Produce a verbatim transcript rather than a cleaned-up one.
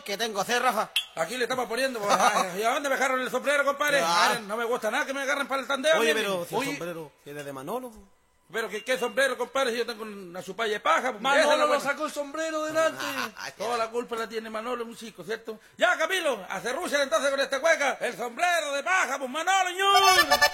¿qué tengo que hacer, Rafa? Aquí le estamos poniendo. Pues, ¿y a dónde me agarran el sombrero, compadre? Ah. No me gusta nada que me agarren para el tandeo. Oye, mire. pero si el Oye, sombrero viene de Manolo. pero ¿qué, qué sombrero, compadre? Si yo tengo una chupalla de paja. Pues, esa es la Manolo lo buena. sacó el sombrero delante. Ah, Toda la culpa la tiene Manolo, un chico, ¿cierto? Ya, Camilo, a cerruchar entonces con esta cueca. El sombrero de paja, pues Manolo, ñor.